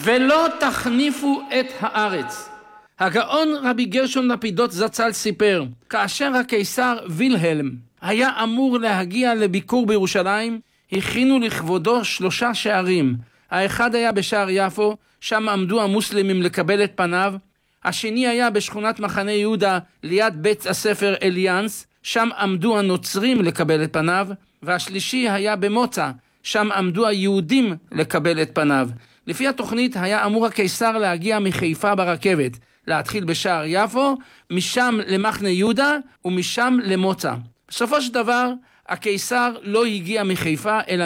ולא תחניפו את הארץ. הגאון רבי גרשון לפידות זצ"ל סיפר, כאשר הקיסר וילהלם היה אמור להגיע לביקור בירושלים, הכינו לכבודו 3 שערים. האחד היה בשער יפו, שם עמדו המוסלמים לקבל את פניו. השני היה בשכונת מחנה יהודה ליד בית הספר אליאנס, שם עמדו הנוצרים לקבל את פניו. והשלישי היה במוצא, שם עמדו היהודים לקבל את פניו. לפי התוכנית היה אמור הקיסר להגיע מחיפה ברכבת, להתחיל בשער יפו, משם למחנה יהודה ומשם למוצא. בסופו של דבר הקיסר לא הגיע מחיפה אלא